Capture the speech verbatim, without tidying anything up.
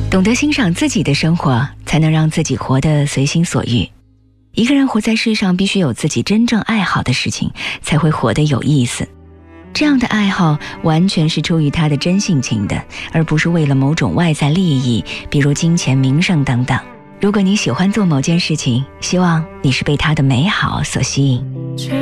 懂得欣赏自己的生活，才能让自己活得随心所欲。一个人活在世上，必须有自己真正爱好的事情，才会活得有意思。这样的爱好完全是出于他的真性情的，而不是为了某种外在利益，比如金钱、名声等等。如果你喜欢做某件事情，希望你是被它的美好所吸引。